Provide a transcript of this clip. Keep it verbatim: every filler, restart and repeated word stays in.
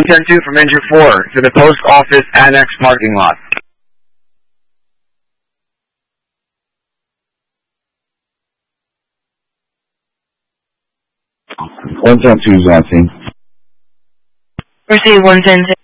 one ten two from Engine four to the Post Office Annex parking lot. one ten two is on scene. Receive one ten two.